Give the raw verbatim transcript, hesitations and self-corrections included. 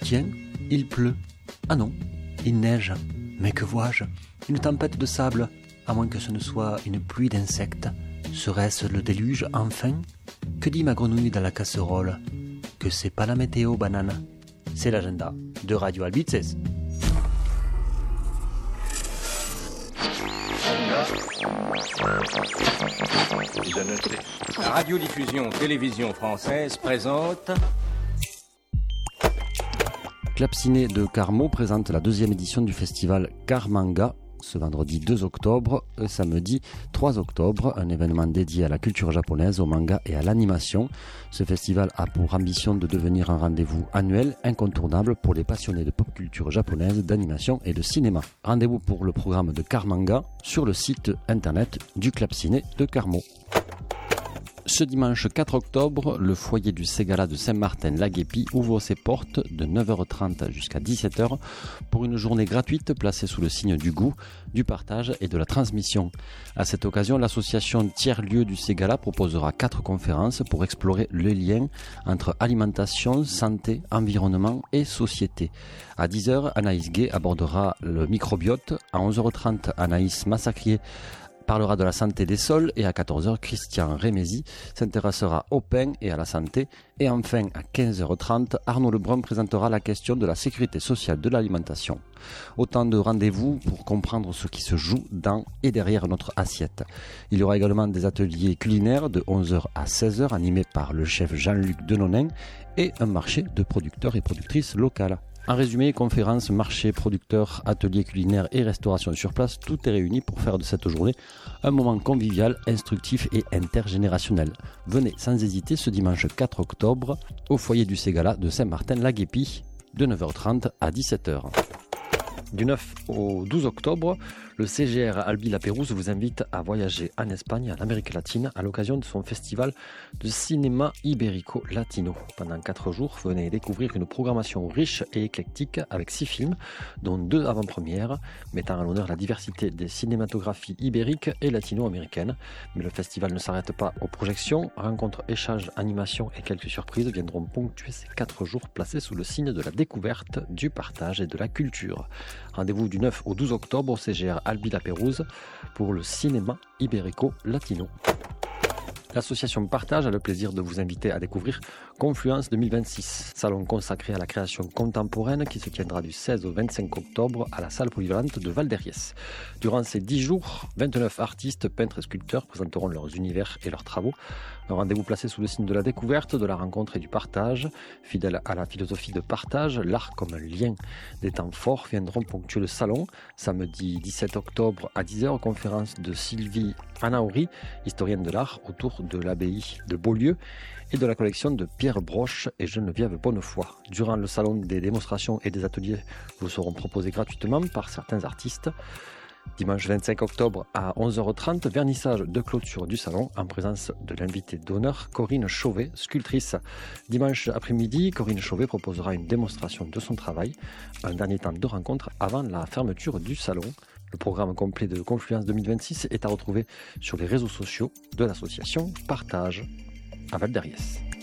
Tiens, il pleut. Ah non, il neige. Mais que vois-je? Une tempête de sable, à moins que ce ne soit une pluie d'insectes. Serait-ce le déluge, enfin? Que dit ma grenouille dans la casserole? Que c'est pas la météo, banane. C'est l'agenda de Radio Albitzes. La radiodiffusion télévision française présente... Club Ciné de Carmaux présente la deuxième édition du festival Carmanga, ce vendredi deux octobre et samedi trois octobre, un événement dédié à la culture japonaise, au manga et à l'animation. Ce festival a pour ambition de devenir un rendez-vous annuel incontournable pour les passionnés de pop culture japonaise, d'animation et de cinéma. Rendez-vous pour le programme de Carmanga sur le site internet du Club Ciné de Carmaux. Ce dimanche quatre octobre, le foyer du Ségala de Saint-Martin-la-Guépie ouvre ses portes de neuf heures trente jusqu'à dix-sept heures pour une journée gratuite placée sous le signe du goût, du partage et de la transmission. À cette occasion, l'association Tiers-Lieux du Ségala proposera quatre conférences pour explorer les liens entre alimentation, santé, environnement et société. À dix heures, Anaïs Gay abordera le microbiote. À onze heures trente, Anaïs Massacrier parlera de la santé des sols et à quatorze heures, Christian Rémézy s'intéressera au pain et à la santé. Et enfin, à quinze heures trente, Arnaud Lebrun présentera la question de la sécurité sociale de l'alimentation. Autant de rendez-vous pour comprendre ce qui se joue dans et derrière notre assiette. Il y aura également des ateliers culinaires de onze heures à seize heures animés par le chef Jean-Luc Denonin et un marché de producteurs et productrices locales. En résumé, conférences, marchés, producteurs, ateliers culinaires et restauration sur place, tout est réuni pour faire de cette journée un moment convivial, instructif et intergénérationnel. Venez sans hésiter ce dimanche quatre octobre au foyer du Ségala de Saint-Martin-la-Guépie de neuf heures trente à dix-sept heures. Du neuf au douze octobre, le C G R Albi La Pérouse vous invite à voyager en Espagne et en Amérique latine à l'occasion de son festival de cinéma ibérico-latino. Pendant quatre jours, venez découvrir une programmation riche et éclectique avec six films, dont deux avant-premières, mettant à l'honneur la diversité des cinématographies ibériques et latino-américaines. Mais le festival ne s'arrête pas aux projections. Rencontres, échanges, animations et quelques surprises viendront ponctuer ces quatre jours placés sous le signe de la découverte, du partage et de la culture. Rendez-vous du neuf au douze octobre au C G R Albi La Pérouse pour le cinéma ibérico-latino. L'association Partage a le plaisir de vous inviter à découvrir Confluence deux mille vingt-six, salon consacré à la création contemporaine qui se tiendra du seize au vingt-cinq octobre à la salle polyvalente de Val-d'Herriès. Durant ces dix jours, vingt-neuf artistes, peintres et sculpteurs présenteront leurs univers et leurs travaux. Un rendez-vous placé sous le signe de la découverte, de la rencontre et du partage. Fidèle à la philosophie de partage, l'art comme un lien. Des temps forts viendront ponctuer le salon. Samedi dix-sept octobre à dix heures, conférence de Sylvie Anaouri, historienne de l'art, autour de l'abbaye de Beaulieu et de la collection de Pierre Broche et Geneviève Bonnefoy. Durant le salon, des démonstrations et des ateliers vous seront proposés gratuitement par certains artistes. Dimanche vingt-cinq octobre à onze heures trente, vernissage de clôture du salon en présence de l'invitée d'honneur Corinne Chauvet, sculptrice. Dimanche après-midi, Corinne Chauvet proposera une démonstration de son travail, un dernier temps de rencontre avant la fermeture du salon. Le programme complet de Confluence deux mille vingt-six est à retrouver sur les réseaux sociaux de l'association Partage à Val-d'Herriès.